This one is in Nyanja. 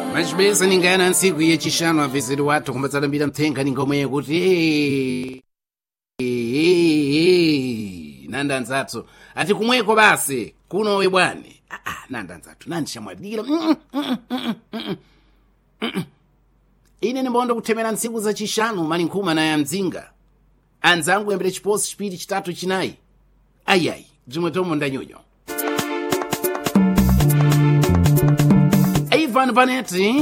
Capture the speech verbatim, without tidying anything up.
machibesa ningana ntsiku yechishanu aviziri wathu kumbatsalambira mthenga ningomwe kuti nanda nzathu ati kumweko basi kunowe bwane ah nanda nzathu nandishamwadira ine nimbondo kuthemera ntsiku zacishanu mali nkhuma na ya mdzinga anzangu yambire chiposi chipiri chitatu chinayi ayayi bzimwe tomwe ndanyonyo Ivan Vanetti